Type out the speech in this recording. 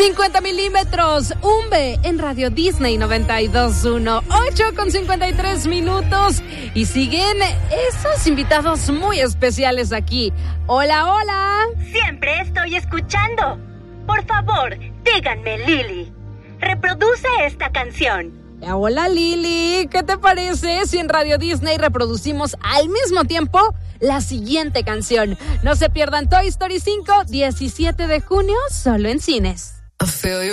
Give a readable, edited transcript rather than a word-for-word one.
50 milímetros, Umbe en Radio Disney 92.1, 8:53. Y siguen esos invitados muy especiales aquí. Hola, hola. Siempre estoy escuchando. Por favor, díganme, Lili, reproduce esta canción. Hola, Lili. ¿Qué te parece si en Radio Disney reproducimos al mismo tiempo la siguiente canción? No se pierdan Toy Story 5, 17 de junio, solo en cines.